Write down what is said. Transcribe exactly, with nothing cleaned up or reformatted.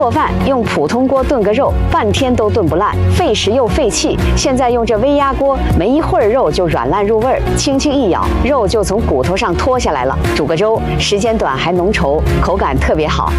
做饭用普通锅炖个肉，半天都炖不烂，费时又费气。现在用这微压锅，没一会儿肉就软烂入味儿，轻轻一咬，肉就从骨头上脱下来了。煮个粥，时间短还浓稠，口感特别好。